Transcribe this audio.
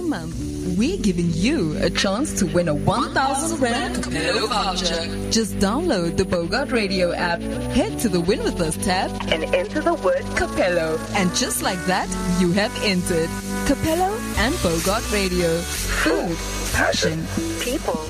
month, we're giving you a chance to win a 1,000 Rand Capello voucher. Just download the Bogart Radio app, head to the Win With Us tab, and enter the word Capello. And just like that, you have entered. Capello and Bogart Radio. Food, passion, people.